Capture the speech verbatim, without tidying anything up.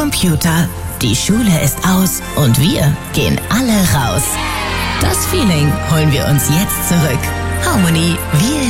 Computer. Die Schule ist aus und wir gehen alle raus. Das Feeling holen wir uns jetzt zurück. Harmony, wir